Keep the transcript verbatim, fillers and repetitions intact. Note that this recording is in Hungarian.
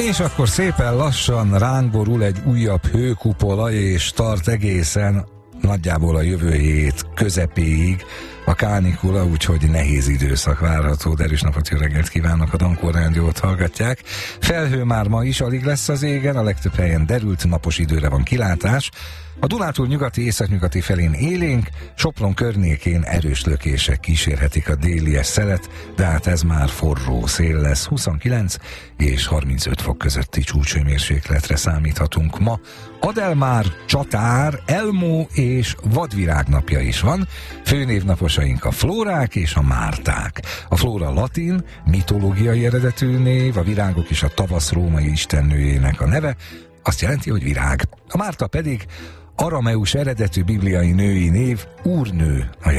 És akkor szépen lassan ránk borul egy újabb hőkupola, és tart egészen nagyjából a jövő hét közepéig a kánikula, úgyhogy nehéz időszak várható. Derűs napot, jó reggelt kívánok, a Dankó Rádiót hallgatják. Felhő már ma is alig lesz az égen, a legtöbb helyen derült napos időre van kilátás. A Dunától nyugati északnyugati felén élénk, Sopron környékén erős lökések kísérhetik a délies szelet, de hát ez már forró szél lesz, huszonkilenc és harmincöt fok közötti csúcshőmérsékletre számíthatunk ma. Adelmár, Csatár, Elmó és Vadvirág napja is van, főnévnaposaink a Flórák és a Márták. A Flóra latin, mitológiai eredetű név, a virágok is a tavasz római istennőjének a neve, azt jelenti, hogy virág. A Márta pedig arameus eredetű bibliai női név, úrnő a